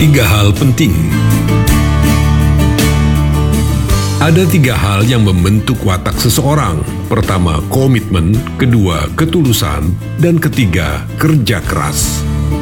Tiga hal penting. Ada tiga hal yang membentuk watak seseorang. Pertama, komitmen. Kedua, ketulusan. Dan ketiga, kerja keras.